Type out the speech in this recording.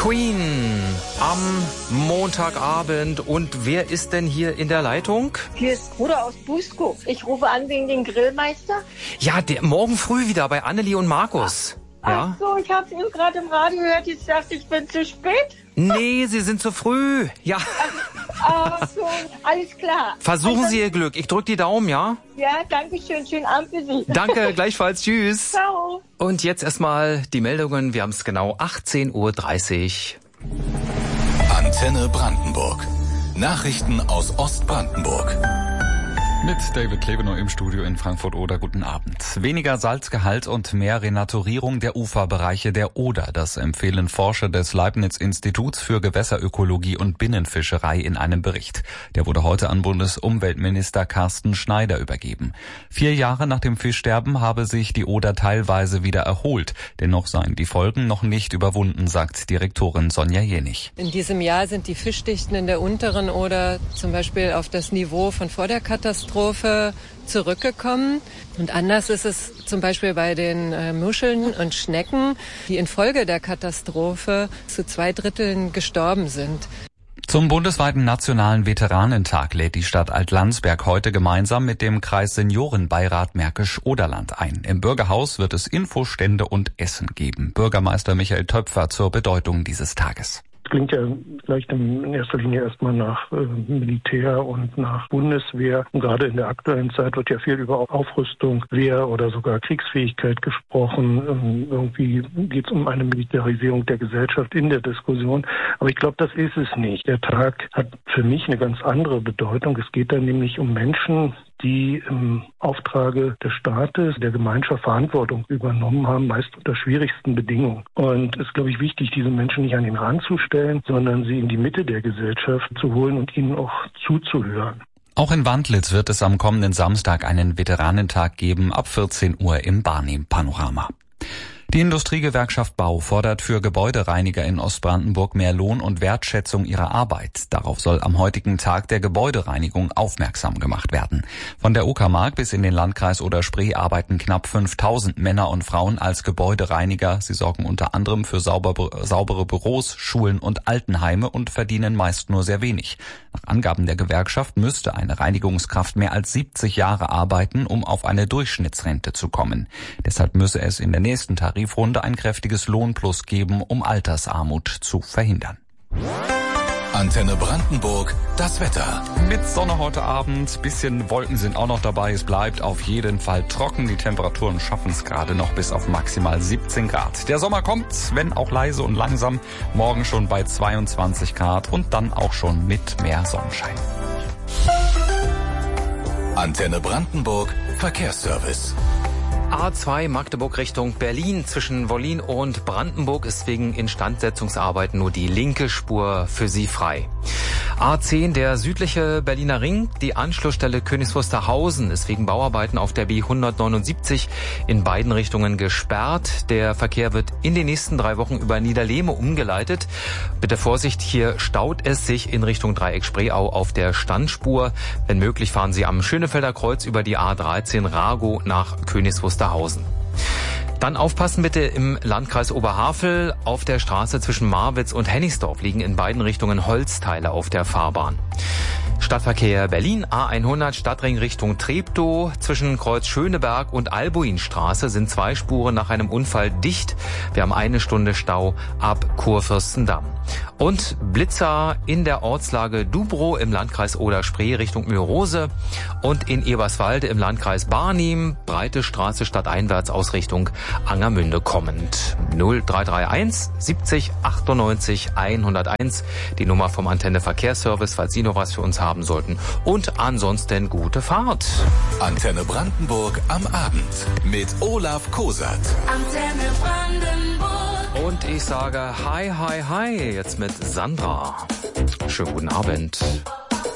Queen am Montagabend. Und wer ist denn hier in der Leitung? Hier ist Bruder aus Busko. Ich rufe an wegen den Grillmeister. Ja, morgen früh wieder bei Annelie und Markus. Ja? Ach so, ich habe es eben gerade im Radio gehört. Jetzt dachte ich, bin zu spät. Nee, Sie sind zu früh. Ja. Ach so, alles klar. Versuchen Sie Ihr Glück. Ich drücke die Daumen, ja? Ja, danke schön. Schönen Abend für Sie. Danke, gleichfalls. Tschüss. Ciao. Und jetzt erstmal die Meldungen. Wir haben es genau 18.30 Uhr. Antenne Brandenburg. Nachrichten aus Ostbrandenburg. Mit David Klebenau im Studio in Frankfurt-Oder. Guten Abend. Weniger Salzgehalt und mehr Renaturierung der Uferbereiche der Oder. Das empfehlen Forscher des Leibniz-Instituts für Gewässerökologie und Binnenfischerei in einem Bericht. Der wurde heute an Bundesumweltminister Carsten Schneider übergeben. 4 Jahre nach dem Fischsterben habe sich die Oder teilweise wieder erholt. Dennoch seien die Folgen noch nicht überwunden, sagt Direktorin Sonja Jenich. In diesem Jahr sind die Fischdichten in der unteren Oder zum Beispiel auf das Niveau von vor der Katastrophe zurückgekommen. Und anders ist es zum Beispiel bei den Muscheln und Schnecken, die infolge der Katastrophe zu 2/3 gestorben sind. Zum bundesweiten Nationalen Veteranentag lädt die Stadt Altlandsberg heute gemeinsam mit dem Kreis Seniorenbeirat Märkisch-Oderland ein. Im Bürgerhaus wird es Infostände und Essen geben. Bürgermeister Michael Töpfer zur Bedeutung dieses Tages. Das klingt ja vielleicht in erster Linie erstmal nach Militär und nach Bundeswehr. Und gerade in der aktuellen Zeit wird ja viel über Aufrüstung, Wehr oder sogar Kriegsfähigkeit gesprochen. Irgendwie geht es um eine Militarisierung der Gesellschaft in der Diskussion. Aber ich glaube, das ist es nicht. Der Tag hat für mich eine ganz andere Bedeutung. Es geht da nämlich um Menschen, die im Auftrage des Staates, der Gemeinschaft Verantwortung übernommen haben, meist unter schwierigsten Bedingungen. Und es ist, glaube ich, wichtig, diese Menschen nicht an den Rand zu stellen, sondern sie in die Mitte der Gesellschaft zu holen und ihnen auch zuzuhören. Auch in Wandlitz wird es am kommenden Samstag einen Veteranentag geben, ab 14 Uhr im Barnim-Panorama. Die Industriegewerkschaft Bau fordert für Gebäudereiniger in Ostbrandenburg mehr Lohn und Wertschätzung ihrer Arbeit. Darauf soll am heutigen Tag der Gebäudereinigung aufmerksam gemacht werden. Von der Uckermark bis in den Landkreis Oder-Spree arbeiten knapp 5000 Männer und Frauen als Gebäudereiniger. Sie sorgen unter anderem für saubere Büros, Schulen und Altenheime und verdienen meist nur sehr wenig. Nach Angaben der Gewerkschaft müsste eine Reinigungskraft mehr als 70 Jahre arbeiten, um auf eine Durchschnittsrente zu kommen. Deshalb müsse es in der nächsten Tarifrunde ein kräftiges Lohnplus geben, um Altersarmut zu verhindern. Antenne Brandenburg, das Wetter. Mit Sonne heute Abend, bisschen Wolken sind auch noch dabei. Es bleibt auf jeden Fall trocken. Die Temperaturen schaffen es gerade noch bis auf maximal 17 Grad. Der Sommer kommt, wenn auch leise und langsam. Morgen schon bei 22 Grad und dann auch schon mit mehr Sonnenschein. Antenne Brandenburg, Verkehrsservice. A2 Magdeburg Richtung Berlin zwischen Wollin und Brandenburg ist wegen Instandsetzungsarbeiten nur die linke Spur für Sie frei. A10, der südliche Berliner Ring, die Anschlussstelle Königs Wusterhausen ist wegen Bauarbeiten auf der B179 in beiden Richtungen gesperrt. Der Verkehr wird in den nächsten 3 Wochen über Niederlehme umgeleitet. Bitte Vorsicht, hier staut es sich in Richtung Dreieck Spreeau auf der Standspur. Wenn möglich fahren Sie am Schönefelder Kreuz über die A13 Ragow nach Königs Wusterhausen. Dann aufpassen bitte im Landkreis Oberhavel. Auf der Straße zwischen Marwitz und Hennigsdorf liegen in beiden Richtungen Holzteile auf der Fahrbahn. Stadtverkehr Berlin, A100 Stadtring Richtung Treptow. Zwischen Kreuz Schöneberg und Albuinstraße sind 2 Spuren nach einem Unfall dicht. Wir haben 1 Stunde Stau ab Kurfürstendamm. Und Blitzer in der Ortslage Dubrow im Landkreis Oder-Spree Richtung Mürose und in Eberswalde im Landkreis Barnim, Breite Straße stadteinwärts aus Richtung Angermünde kommend. 0331 70 98 101, die Nummer vom Antenne Verkehrsservice, falls Sie noch was für uns haben sollten. Und ansonsten gute Fahrt. Antenne Brandenburg am Abend mit Olaf Kosat. Antenne Brandenburg. Und ich sage hi, hi, hi, jetzt mit Sandra. Schönen guten Abend.